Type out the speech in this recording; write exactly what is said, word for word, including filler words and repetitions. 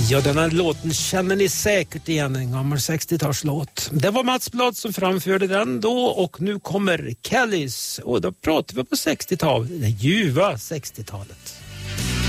Ja, den här låten känner ni säkert igen, en gammal sextiotalslåt. Det var Mats Blad som framförde den då, och nu kommer Kellys. Och då pratar vi på sextiotalet, det ljuva sextiotalet.